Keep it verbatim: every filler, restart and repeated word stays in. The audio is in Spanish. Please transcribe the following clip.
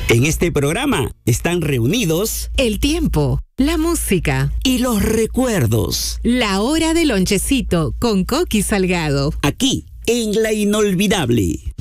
En este programa están reunidos el tiempo, la música y los recuerdos. La hora del lonchecito con Coqui Salgado. Aquí, en La Inolvidable.